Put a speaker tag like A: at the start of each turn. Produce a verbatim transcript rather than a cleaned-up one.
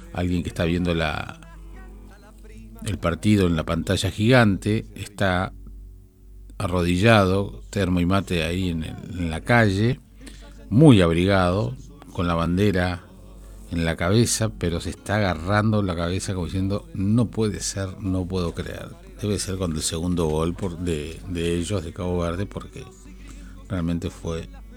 A: alguien que está viendo la el partido en la pantalla gigante, está arrodillado, termo y mate ahí en, el, en la calle, muy abrigado, con la bandera en la cabeza, pero se está agarrando la cabeza como diciendo, no puede ser, no puedo creer. Debe ser con el segundo gol por, de, de ellos, de Cabo Verde, porque realmente fue